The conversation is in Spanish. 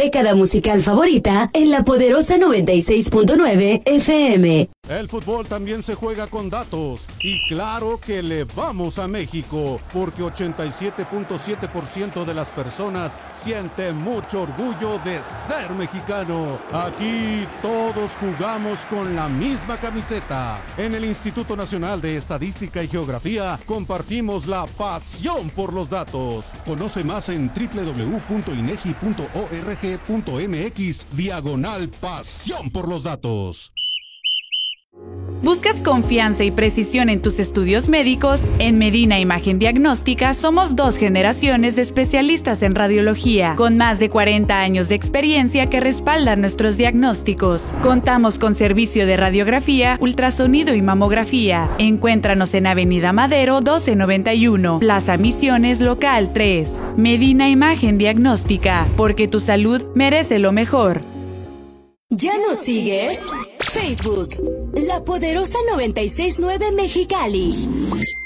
década musical favorita en la poderosa 96.9 FM. El fútbol también se juega con datos y claro que le vamos a México porque 87.7% de las personas siente mucho orgullo de ser mexicano. Aquí todos jugamos con la misma camiseta. En el Instituto Nacional de Estadística y Geografía compartimos la pasión por los datos. Conoce más en www.inegi.org.mx/pasión por los datos. ¿Buscas confianza y precisión en tus estudios médicos? En Medina Imagen Diagnóstica somos 2 generaciones de especialistas en radiología, con más de 40 años de experiencia que respaldan nuestros diagnósticos. Contamos con servicio de radiografía, ultrasonido y mamografía. Encuéntranos en Avenida Madero 1291, Plaza Misiones Local 3. Medina Imagen Diagnóstica, porque tu salud merece lo mejor. ¿Ya nos sigues? Facebook, La Poderosa 96.9 Mexicali.